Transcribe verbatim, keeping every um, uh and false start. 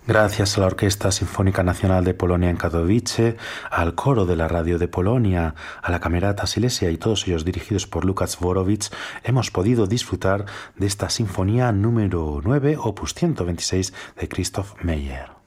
Gracias a la Orquesta Sinfónica Nacional de Polonia en Katowice, al coro de la Radio de Polonia, a la Camerata Silesia y todos ellos dirigidos por Lukács Borowicz, hemos podido disfrutar de esta sinfonía número nueve, opus ciento veintiséis de Christoph Meyer.